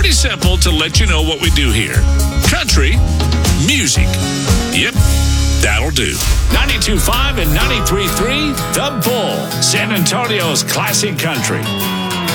Pretty simple to let you know what we do here. Country music. Yep, that'll do. 92.5 and 93.3, The Bull, San Antonio's classic country.